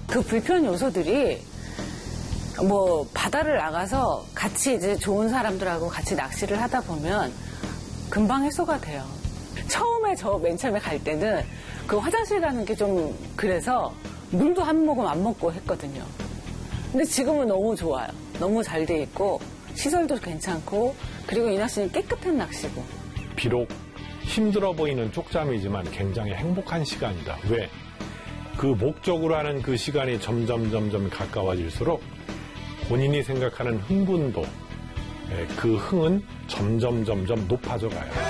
그 불편 요소들이 뭐 바다를 나가서 같이 이제 좋은 사람들하고 같이 낚시를 하다 보면 금방 해소가 돼요. 처음에 저 맨 처음에 갈 때는 그 화장실 가는 게 좀 그래서 물도 한 모금 안 먹고 했거든요. 근데 지금은 너무 좋아요. 너무 잘 돼 있고 시설도 괜찮고 그리고 이 낚시는 깨끗한 낚시고. 비록 힘들어 보이는 쪽잠이지만 굉장히 행복한 시간이다. 왜? 그 목적으로 하는 그 시간이 점점 가까워질수록 본인이 생각하는 흥분도 그 흥은 점점 높아져 가요.